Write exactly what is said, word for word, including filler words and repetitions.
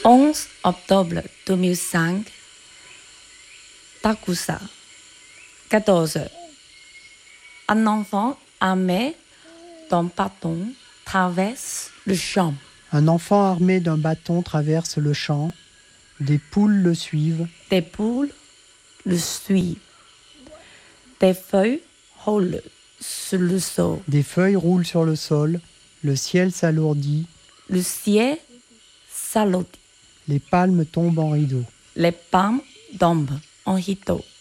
onze octobre deux mille cinq, Takusa. quatorze heures. Un enfant armé d'un bâton traverse le champ. Un enfant armé d'un bâton traverse le champ. Des poules le suivent. Des poules le suivent. Des feuilles roulent sur le sol. Des feuilles roulent sur le sol. Le ciel s'alourdit. Le ciel s'alourdit. Les palmes tombent en rideaux. Les palmes tombent en rideaux.